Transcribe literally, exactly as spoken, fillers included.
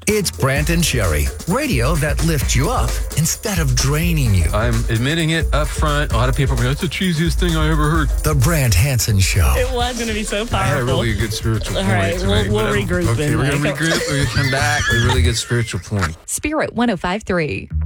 It's Brant and Sherry, radio that lifts you up instead of draining you. I'm admitting it up front. A lot of people are like, that's the cheesiest thing I ever heard. The Brant Hansen Show. It was going to be so powerful. I had a really good spiritual All point. right, to we'll, make, we'll but I'm- regroup. Okay, then, we're going to Mike. regroup. We're going to come back with a really good spiritual point. Spirit one oh five point three.